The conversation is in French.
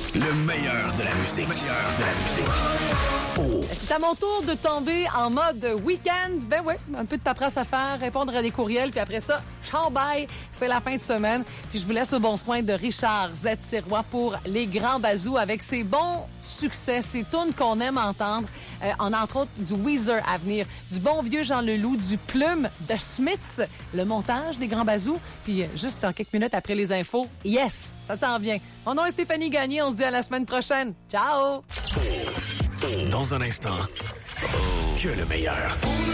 Le meilleur de la musique. Oh. C'est à mon tour de tomber en mode week-end. Ben ouais, un peu de paperasse à faire, répondre à des courriels, puis après ça, ciao bye, c'est la fin de semaine. Puis je vous laisse au bon soin de Richard Z. Sirois pour les grands bazous avec ses bons succès, ses tunes qu'on aime entendre, en entre autres du Weezer à venir, du bon vieux Jean Leloup, du Plume, de Smiths, le montage des grands bazous, puis juste en quelques minutes après les infos, yes, ça s'en vient. Mon nom est Stéphanie Gagné, on se dit à la semaine prochaine. Ciao! Dans un instant, que le meilleur.